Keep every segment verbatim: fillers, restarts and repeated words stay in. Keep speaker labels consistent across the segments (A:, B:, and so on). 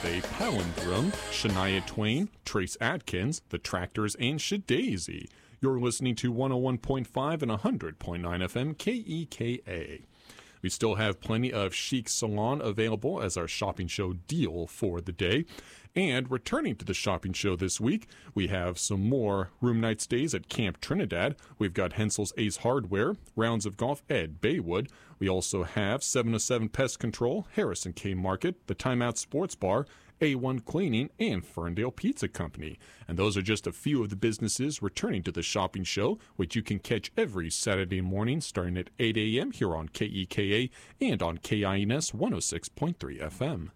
A: a palindrome, Shania Twain, Trace Adkins, The Tractors, and Shadazy. You're listening to one oh one point five and one hundred point nine F M K E K A. We still have plenty of Chic Salon available as our shopping show deal for the day. And returning to the shopping show this week, we have some more room night stays at Camp Trinidad. We've got Hensel's Ace Hardware, Rounds of Golf Ed Baywood. We also have seven oh seven Pest Control, Harrison K Market, the Timeout Sports Bar, A one Cleaning, and Ferndale Pizza Company. And those are just a few of the businesses returning to the shopping show, which you can catch every Saturday morning starting at eight a.m. here on K E K A and on K I N S one oh six point three F M.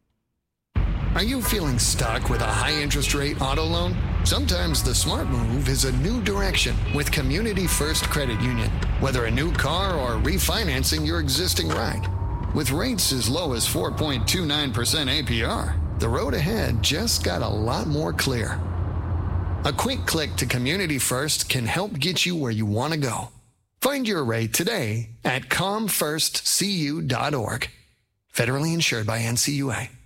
B: Are you feeling stuck with a high-interest rate auto loan? Sometimes the smart move is a new direction with Community First Credit Union. Whether a new car or refinancing your existing ride. With rates as low as four point two nine percent A P R, the road ahead just got a lot more clear. A quick click to Community First can help get you where you want to go. Find your rate today at com first c u dot org. Federally insured by N C U A.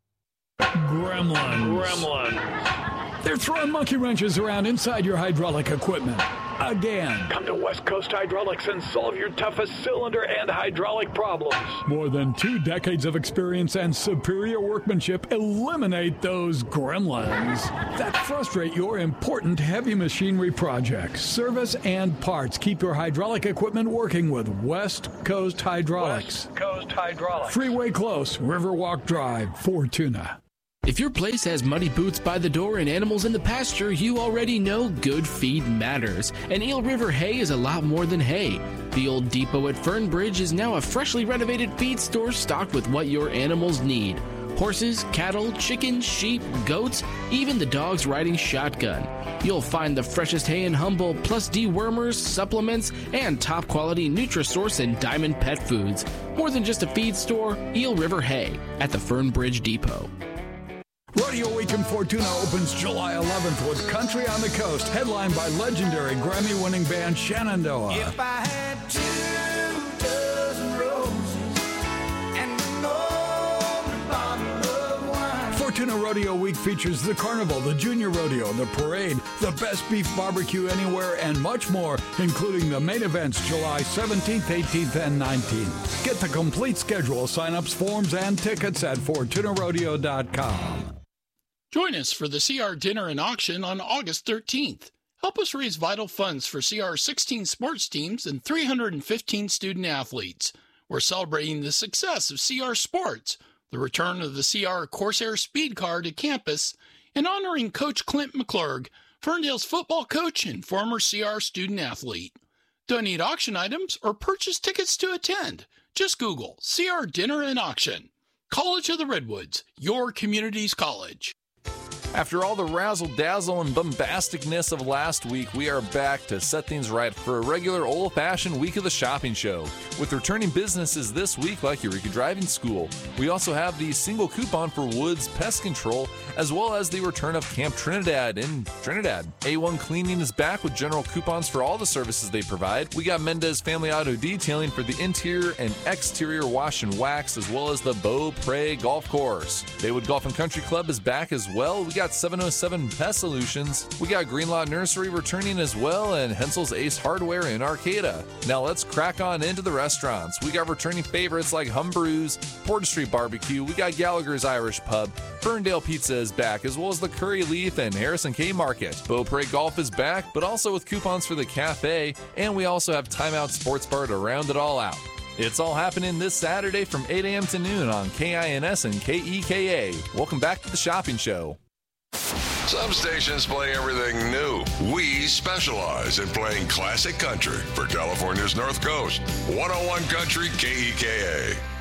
C: Gremlins.
D: Gremlins.
C: They're throwing monkey wrenches around inside your hydraulic equipment. Again.
D: Come to West Coast Hydraulics and solve your toughest cylinder and hydraulic problems.
C: More than two decades of experience and superior workmanship eliminate those gremlins that frustrate your important heavy machinery projects. Service and parts keep your hydraulic equipment working with West Coast Hydraulics.
D: West Coast Hydraulics.
C: Freeway Close, Riverwalk Drive, Fortuna.
E: If your place has muddy boots by the door and animals in the pasture, you already know good feed matters. And Eel River Hay is a lot more than hay. The old depot at Fernbridge is now a freshly renovated feed store stocked with what your animals need. Horses, cattle, chickens, sheep, goats, even the dogs riding shotgun. You'll find the freshest hay in Humboldt, plus dewormers, supplements, and top-quality Nutrisource and Diamond Pet Foods. More than just a feed store, Eel River Hay at the Fernbridge Depot.
C: Rodeo Week in Fortuna opens July eleventh with Country on the Coast, headlined by legendary Grammy-winning band Shenandoah.
F: If I had two dozen roses and an old bottle of wine.
C: Fortuna Rodeo Week features the Carnival, the Junior Rodeo, the Parade, the Best Beef Barbecue Anywhere, and much more, including the main events July seventeenth, eighteenth, and nineteenth. Get the complete schedule, sign-ups, forms, and tickets at fortuna rodeo dot com.
G: Join us for the C R Dinner and Auction on August thirteenth. Help us raise vital funds for C R's sixteen sports teams and three hundred fifteen student athletes. We're celebrating the success of C R Sports, the return of the C R Corsair Speed Car to campus, and honoring Coach Clint McClurg, Ferndale's football coach and former C R student athlete. Donate auction items or purchase tickets to attend. Just Google C R Dinner and Auction. College of the Redwoods, your community's college.
H: After all the razzle-dazzle and bombasticness of last week, we are back to set things right for a regular old-fashioned week of the shopping show. With returning businesses this week like Eureka Driving School, we also have the single coupon for Woods Pest Control, as well as the return of Camp Trinidad in Trinidad. A one Cleaning is back with general coupons for all the services they provide. We got Mendez Family Auto Detailing for the interior and exterior wash and wax, as well as the Beaupre Golf Course. Baywood Golf and Country Club is back as well. We got seven oh seven Pest Solutions. We got Greenlaw Nursery returning as well, and Hensel's Ace Hardware in Arcata. Now let's crack on into the restaurants. We got returning favorites like Humbrew's, Porter Street Barbecue. We got Gallagher's Irish Pub. Ferndale Pizza is back, as well as the Curry Leaf and Harrison K Market. Beaupre Golf is back, but also with coupons for the cafe, and we also have Timeout Sports Bar to round it all out. It's all happening this Saturday from eight a.m. to noon on K I N S and K E K A. Welcome back to the shopping show.
I: Some stations play everything new. We specialize in playing classic country for California's North Coast. one oh one Country K E K A.